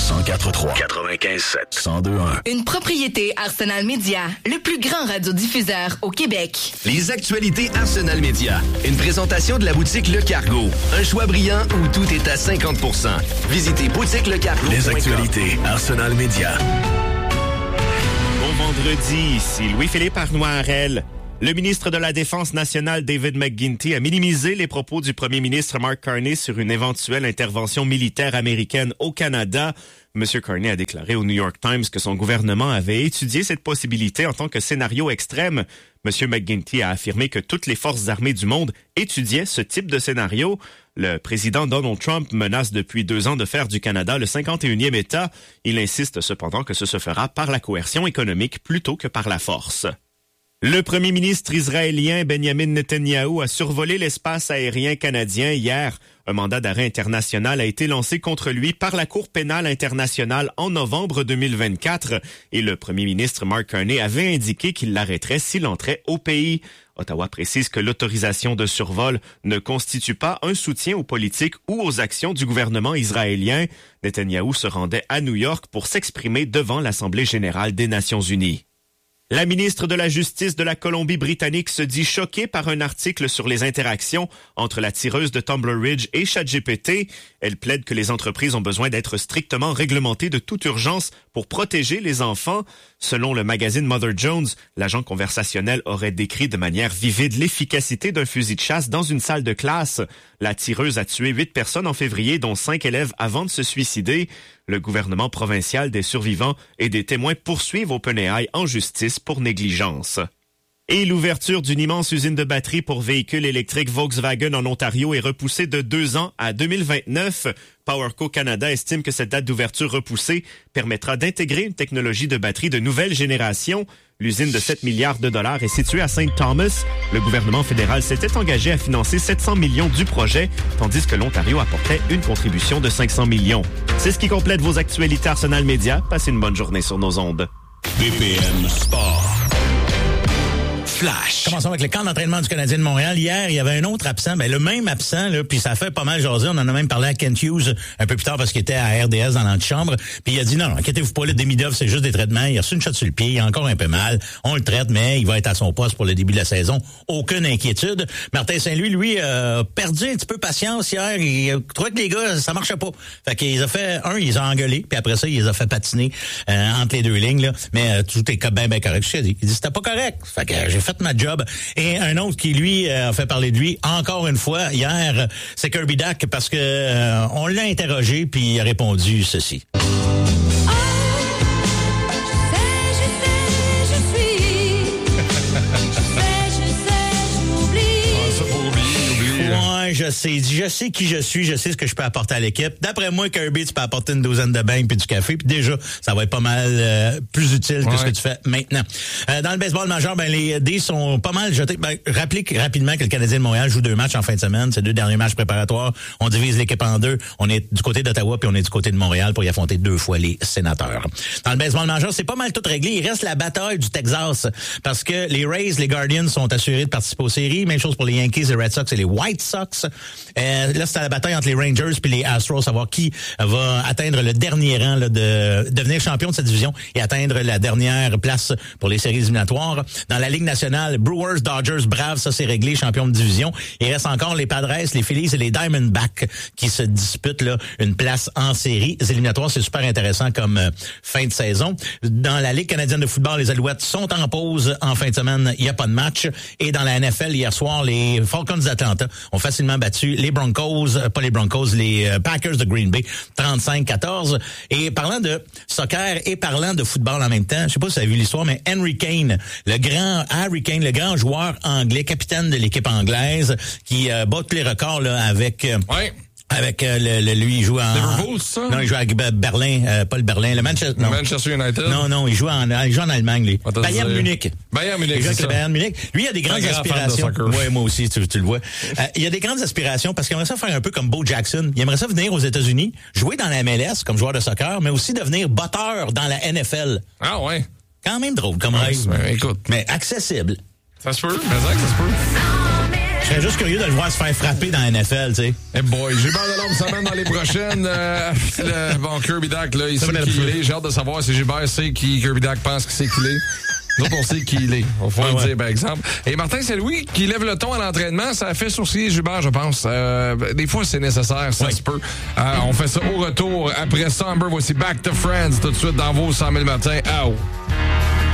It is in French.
104.3, 95.7, 102.1. Une propriété Arsenal Média, le plus grand radiodiffuseur au Québec. Les actualités Arsenal Média. Une présentation de la boutique Le Cargo. Un choix brillant où tout est à 50%. Visitez boutiquelecargo.com. Les actualités Arsenal Média. Bon vendredi, ici Louis-Philippe Arnoirel. Le ministre de la Défense nationale, David McGuinty, a minimisé les propos du premier ministre Mark Carney sur une éventuelle intervention militaire américaine au Canada. M. Carney a déclaré au New York Times que son gouvernement avait étudié cette possibilité en tant que scénario extrême. M. McGuinty a affirmé que toutes les forces armées du monde étudiaient ce type de scénario. Le président Donald Trump menace depuis 2 ans de faire du Canada le 51e État. Il insiste cependant que ce se fera par la coercion économique plutôt que par la force. Le premier ministre israélien Benjamin Netanyahou a survolé l'espace aérien canadien hier. Un mandat d'arrêt international a été lancé contre lui par la Cour pénale internationale en novembre 2024 et le premier ministre Mark Carney avait indiqué qu'il l'arrêterait s'il entrait au pays. Ottawa précise que l'autorisation de survol ne constitue pas un soutien aux politiques ou aux actions du gouvernement israélien. Netanyahou se rendait à New York pour s'exprimer devant l'Assemblée générale des Nations unies. La ministre de la Justice de la Colombie-Britannique se dit choquée par un article sur les interactions entre la tireuse de Tumbler Ridge et ChatGPT. Elle plaide que les entreprises ont besoin d'être strictement réglementées de toute urgence pour protéger les enfants. Selon le magazine Mother Jones, l'agent conversationnel aurait décrit de manière vivide l'efficacité d'un fusil de chasse dans une salle de classe. La tireuse a tué 8 personnes en février, dont 5 élèves avant de se suicider. Le gouvernement provincial, des survivants et des témoins poursuivent OpenAI en justice pour négligence. Et l'ouverture d'une immense usine de batteries pour véhicules électriques Volkswagen en Ontario est repoussée de 2 ans à 2029. PowerCo Canada estime que cette date d'ouverture repoussée permettra d'intégrer une technologie de batterie de nouvelle génération. L'usine de 7 milliards de dollars est située à St. Thomas. Le gouvernement fédéral s'était engagé à financer 700 millions du projet, tandis que l'Ontario apportait une contribution de 500 millions. C'est ce qui complète vos actualités Arsenal Média. Passez une bonne journée sur nos ondes. BPM Sport. Flash. Commençons avec le camp d'entraînement du Canadien de Montréal. Hier, il y avait un autre absent, le même absent, là, puis ça fait pas mal jaser. On en a même parlé à Kent Hughes un peu plus tard parce qu'il était à RDS dans l'antichambre. Puis il a dit non, inquiétez-vous pas, le Demidov, c'est juste des traitements. Il a reçu une shot sur le pied, il a encore un peu mal. On le traite, mais il va être à son poste pour le début de la saison. Aucune inquiétude. Martin Saint-Louis, lui, a perdu un petit peu patience hier. Il trouvait que les gars, ça marchait pas. Fait qu'ils ont fait ils les ont engueulés, puis après ça, ils les ont fait patiner entre les deux lignes, là. Mais tout est bien correct. Il dit c'était pas correct. Fait que j'ai fait ma job. Et un autre qui, lui, a fait parler de lui encore une fois hier, c'est Kirby Dach, parce que on l'a interrogé, puis il a répondu ceci. Je sais qui je suis, je sais ce que je peux apporter à l'équipe. D'après moi, Kirby, tu peux apporter une douzaine de beignes puis du café, puis déjà, ça va être pas mal plus utile que ce que tu fais maintenant. Dans le baseball majeur, les dés sont pas mal jetés. Rappelez rapidement que le Canadien de Montréal joue 2 matchs en fin de semaine. Ces 2 derniers matchs préparatoires, on divise l'équipe en 2. On est du côté d'Ottawa puis on est du côté de Montréal pour y affronter 2 fois les Sénateurs. Dans le baseball majeur, c'est pas mal tout réglé. Il reste la bataille du Texas parce que les Rays, les Guardians sont assurés de participer aux séries. Même chose pour les Yankees, les Red Sox et les White Sox. Là, c'est à la bataille entre les Rangers puis les Astros, savoir qui va atteindre le dernier rang là, de devenir champion de cette division et atteindre la dernière place pour les séries éliminatoires. Dans la Ligue nationale, Brewers, Dodgers, Braves, ça c'est réglé, champion de division. Il reste encore les Padres, les Phillies et les Diamondbacks qui se disputent là une place en séries éliminatoires. C'est super intéressant comme fin de saison. Dans la Ligue canadienne de football, les Alouettes sont en pause en fin de semaine. Il n'y a pas de match. Et dans la NFL, hier soir, les Falcons d'Atlanta ont facilement battu les Packers de Green Bay, 35-14. Et parlant de soccer et parlant de football en même temps, je sais pas si vous avez vu l'histoire, mais Harry Kane, le grand joueur anglais, capitaine de l'équipe anglaise, qui bat tous les records là avec... Avec lui, il joue en... Liverpool, ça? Non, il joue avec Berlin, pas le Berlin, le Manchester... Non. Manchester United? Non, il joue en Allemagne, lui. Bayern Munich. Il joue avec le Bayern Munich. Lui, il a des grandes aspirations. Oui, moi aussi, tu le vois. Il a des grandes aspirations parce qu'il aimerait ça faire un peu comme Bo Jackson. Il aimerait ça venir aux États-Unis, jouer dans la MLS comme joueur de soccer, mais aussi devenir botteur dans la NFL. Ah ouais? Quand même drôle comme rêve. Écoute. Mais accessible. Ça se peut, mais ça se peut. serais juste curieux de le voir se faire frapper dans la NFL, tu sais. Hey boy, Gilbert Delorme s'amène dans les prochaines. Bon, Kirby Dack, là, il sait qui il est. J'ai hâte de savoir si Gilbert sait qui Kirby Dack pense que c'est qu'il est. Nous autres, on sait qui il est. On faut le dire, par exemple. Et Martin Saint-Louis, qui lève le ton à l'entraînement, ça a fait sourciller Gilbert, je pense. Des fois, c'est nécessaire, ça se peut. On fait ça au retour. Après ça, Amber, voici Back to Friends, tout de suite dans vos 100 000 matins. Ow!